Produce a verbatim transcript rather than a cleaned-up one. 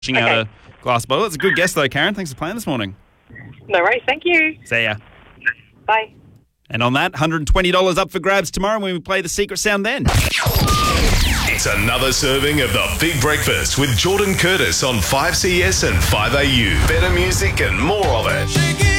out Okay. a glass bottle. It's a good guess, though, Karen. Thanks for playing this morning. No worries. Thank you. See ya. Bye. And on that, one hundred twenty dollars up for grabs tomorrow when we play the secret sound then. It's another serving of the Big Breakfast with Jordan Curtis on five C S and five A U. Better music and more of it.